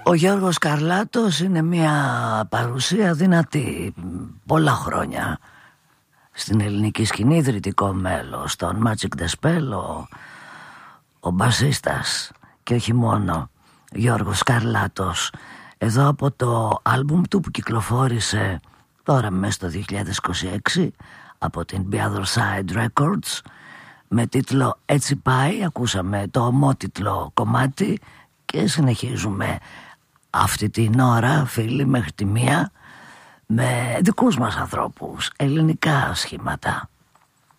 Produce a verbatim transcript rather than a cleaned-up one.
Ο Γιώργος Καρλάτος είναι μια παρουσία δυνατή πολλά χρόνια στην ελληνική σκηνή, ιδρυτικό μέλος, τον Magic the Spell, ο, ο μπασίστας και όχι μόνο, Γιώργος Καρλάτος. Εδώ από το άλμπουμ του που κυκλοφόρησε τώρα μέσα στο δύο χιλιάδες είκοσι έξι από την The Other Side Records με τίτλο «Έτσι πάει», ακούσαμε το ομότιτλο κομμάτι και συνεχίζουμε αυτή την ώρα, φίλοι, μέχρι τη μία με δικούς μας ανθρώπους, ελληνικά σχήματα.